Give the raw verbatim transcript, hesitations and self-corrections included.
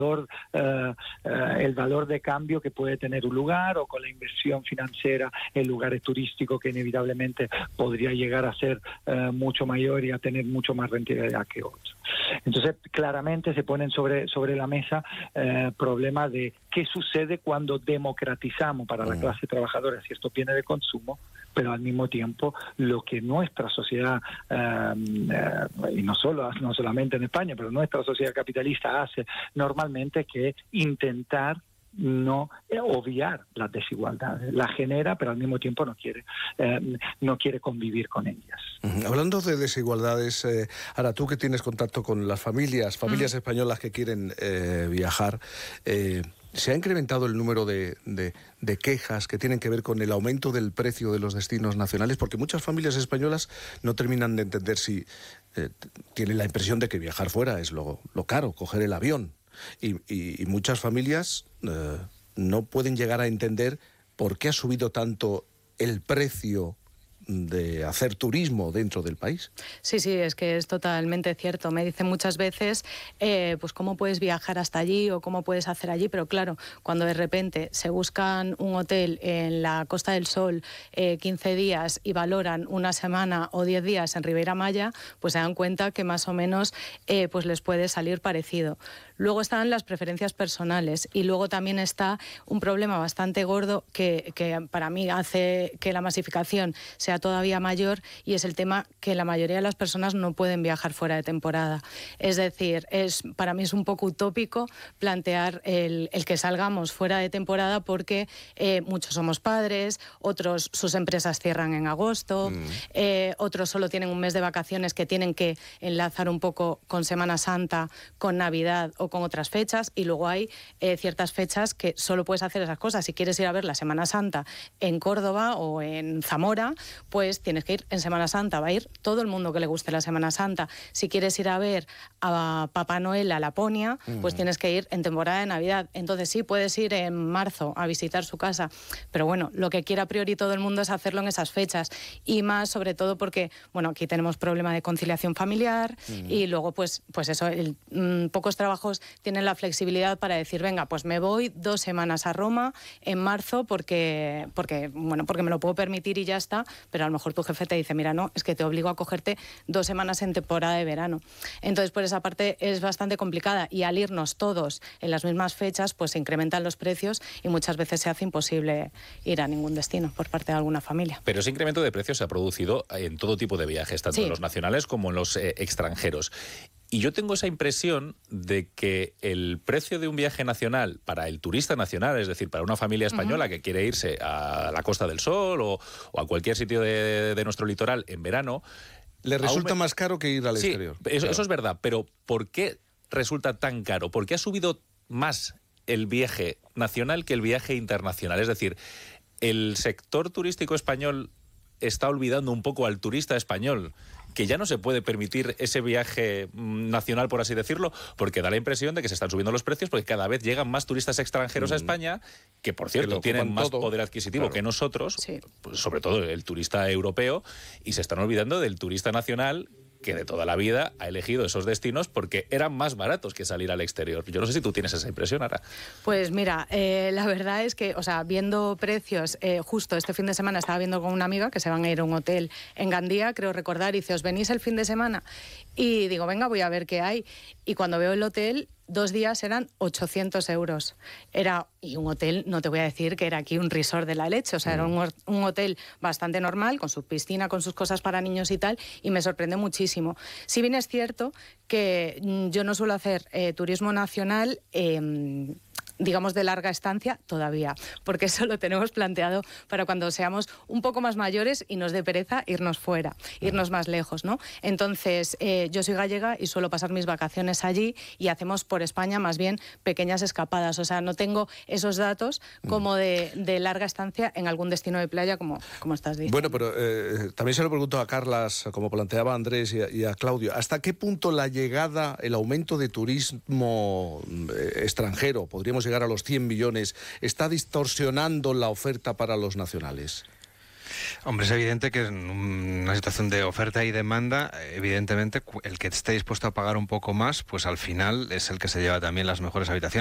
Uh, uh, el valor de cambio que puede tener un lugar, o con la inversión financiera en lugares turísticos que inevitablemente podría llegar a ser uh, mucho mayor y a tener mucho más rentabilidad que otros. Entonces, claramente se ponen sobre, sobre la mesa uh, problemas de qué sucede cuando democratizamos para la clase trabajadora ciertos bienes de consumo, pero al mismo tiempo lo que nuestra sociedad, eh, eh, y no solo no solamente en España, pero nuestra sociedad capitalista hace normalmente, que es intentar no eh, obviar las desigualdades, las genera, pero al mismo tiempo no quiere eh, no quiere convivir con ellas. Uh-huh. Hablando de desigualdades, eh, ahora tú que tienes contacto con las familias, familias uh-huh. españolas que quieren eh, viajar, eh, ¿se ha incrementado el número de, de, de quejas que tienen que ver con el aumento del precio de los destinos nacionales? Porque muchas familias españolas no terminan de entender si eh, tienen la impresión de que viajar fuera es lo, lo caro, coger el avión. Y, y, y muchas familias eh, no pueden llegar a entender por qué ha subido tanto el precio de hacer turismo dentro del país. Sí, sí, es que es totalmente cierto. Me dicen muchas veces, eh, pues cómo puedes viajar hasta allí o cómo puedes hacer allí, pero claro, cuando de repente se buscan un hotel en la Costa del Sol eh, quince días y valoran una semana o diez días en Ribeira Maya, pues se dan cuenta que más o menos eh, pues les puede salir parecido. Luego están las preferencias personales y luego también está un problema bastante gordo que, que para mí hace que la masificación sea todavía mayor, y es el tema que la mayoría de las personas no pueden viajar fuera de temporada. Es decir, es, para mí es un poco utópico plantear el, el que salgamos fuera de temporada, porque eh, muchos somos padres, otros sus empresas cierran en agosto, mm. eh, otros solo tienen un mes de vacaciones que tienen que enlazar un poco con Semana Santa, con Navidad o con otras fechas, y luego hay eh, ciertas fechas que solo puedes hacer esas cosas. Si quieres ir a ver la Semana Santa en Córdoba o en Zamora, pues tienes que ir en Semana Santa, va a ir todo el mundo que le guste la Semana Santa. Si quieres ir a ver a Papá Noel a Laponia, uh-huh. pues tienes que ir en temporada de Navidad. Entonces sí, puedes ir en marzo a visitar su casa, pero bueno, lo que quiere a priori todo el mundo es hacerlo en esas fechas, y más sobre todo porque, bueno, aquí tenemos problema de conciliación familiar, uh-huh. y luego pues, pues eso, el, mmm, pocos trabajos tienen la flexibilidad para decir, venga, pues me voy dos semanas a Roma en marzo porque, porque, bueno, porque me lo puedo permitir y ya está, pero a lo mejor tu jefe te dice, mira, no, es que te obligo a cogerte dos semanas en temporada de verano. Entonces, por esa parte es bastante complicada, y al irnos todos en las mismas fechas, pues se incrementan los precios y muchas veces se hace imposible ir a ningún destino por parte de alguna familia. Pero ese incremento de precios se ha producido en todo tipo de viajes, tanto sí. en los nacionales como en los eh, extranjeros. Y yo tengo esa impresión de que el precio de un viaje nacional para el turista nacional, es decir, para una familia española uh-huh. que quiere irse a la Costa del Sol o, o a cualquier sitio de, de nuestro litoral en verano, le resulta aún... más caro que ir al sí, exterior. Eso, claro. eso es verdad, pero ¿por qué resulta tan caro? ¿Por qué ha subido más el viaje nacional que el viaje internacional? Es decir, el sector turístico español está olvidando un poco al turista español, que ya no se puede permitir ese viaje nacional, por así decirlo, porque da la impresión de que se están subiendo los precios, porque cada vez llegan más turistas extranjeros mm. a España, que por cierto que tienen más todo. poder adquisitivo claro. que nosotros, sí. pues sobre todo el turista europeo, y se están olvidando del turista nacional, que de toda la vida ha elegido esos destinos porque eran más baratos que salir al exterior. Yo no sé si tú tienes esa impresión, Ara. Pues mira, eh, la verdad es que, o sea, viendo precios, eh, justo este fin de semana estaba viendo con una amiga que se van a ir a un hotel en Gandía, creo recordar, y dice, ¿os venís el fin de semana? Y digo, venga, voy a ver qué hay. Y cuando veo el hotel, dos días eran ochocientos euros. Era, y un hotel, no te voy a decir que era aquí un resort de la leche, o sea, era un, un hotel bastante normal, con su piscina, con sus cosas para niños y tal, y me sorprende muchísimo. Si bien es cierto que yo no suelo hacer eh, turismo nacional, eh, digamos, de larga estancia todavía, porque eso lo tenemos planteado para cuando seamos un poco más mayores y nos dé pereza irnos fuera, irnos más lejos, ¿no? Entonces, eh, yo soy gallega y suelo pasar mis vacaciones allí, y hacemos por España más bien pequeñas escapadas, o sea, no tengo esos datos como de, de larga estancia en algún destino de playa como, como estás diciendo. Bueno, pero eh, también se lo pregunto a Carlas, como planteaba Andrés, y a, y a Claudio, ¿hasta qué punto la llegada, el aumento de turismo eh, extranjero, podríamos llegar a los cien millones, está distorsionando la oferta para los nacionales? Hombre, es evidente que en una situación de oferta y demanda, evidentemente el que esté dispuesto a pagar un poco más, pues al final es el que se lleva también las mejores habitaciones.